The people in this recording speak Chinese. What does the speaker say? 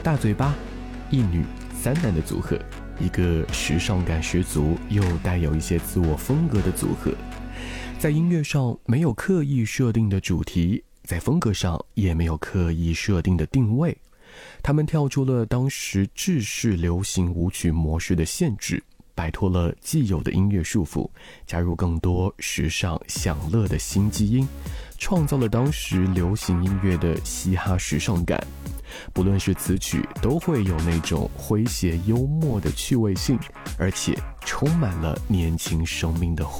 大嘴巴、一女三男的组合，一个时尚感十足又带有一些自我风格的组合。在音乐上没有刻意设定的主题，在风格上也没有刻意设定的定位，他们跳出了当时制式流行舞曲模式的限制，摆脱了既有的音乐束缚，加入更多时尚享乐的新基因，创造了当时流行音乐的嘻哈时尚感。不论是词曲，都会有那种诙谐幽默的趣味性，而且充满了年轻生命的